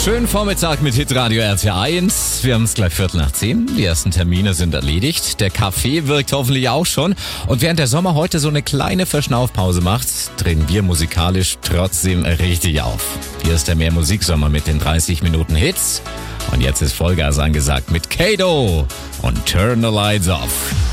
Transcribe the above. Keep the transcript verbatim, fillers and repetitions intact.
Schönen Vormittag mit Hitradio R T eins. Wir haben es gleich Viertel nach zehn. Die ersten Termine sind erledigt. Der Kaffee wirkt hoffentlich auch schon. Und während der Sommer heute so eine kleine Verschnaufpause macht, drehen wir musikalisch trotzdem richtig auf. Hier ist der Mehr Musiksommer mit den dreißig Minuten Hits. Und jetzt ist Vollgas angesagt mit Kato und Turn the Lights Off.